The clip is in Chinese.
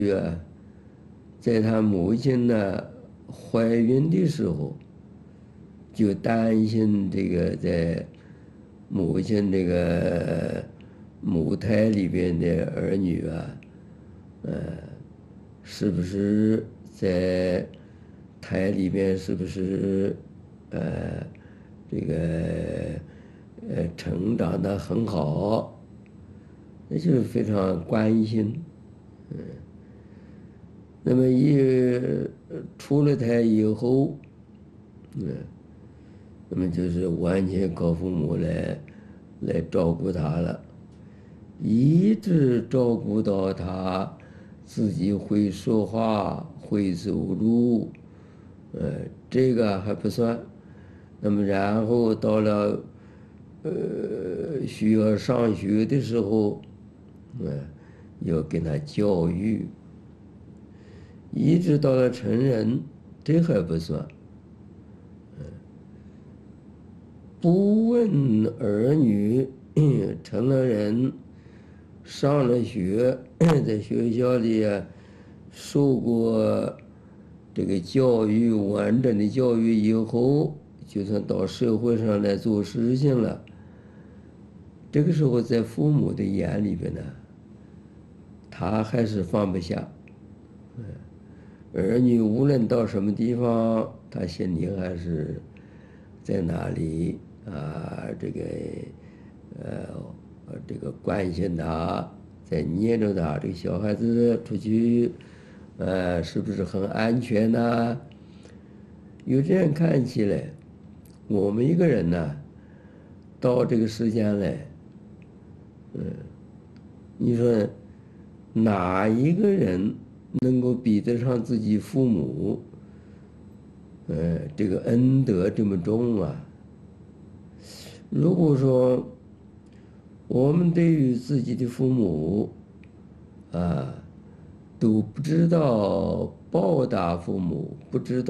啊，在她母亲呢怀孕的时候，就担心这个在母亲这个母胎里边的儿女啊，呃，是不是在胎里边是不是呃这个成长得很好，那就是非常关心。那么出了胎以后，那么就是完全靠父母来照顾他了，一直照顾到他自己会说话、会走路，这个还不算。那么然后到了需要上学的时候，要给他教育，一直到了成人，这还不算。不问儿女，成了人，上了学，在学校里啊，受过这个教育，完整的教育以后，就算到社会上来做事情了，这个时候在父母的眼里边呢，他还是放不下。儿女无论到什么地方，他心里还是在那里啊，这个关心他，在捏着他。这个小孩子出去，是不是很安全呢？有这样看起来，我们一个人呢，到这个世间来，你说哪一个人能够比得上自己父母？这个恩德这么重啊！如果说我们对于自己的父母啊，都不知道报答父母，不知道。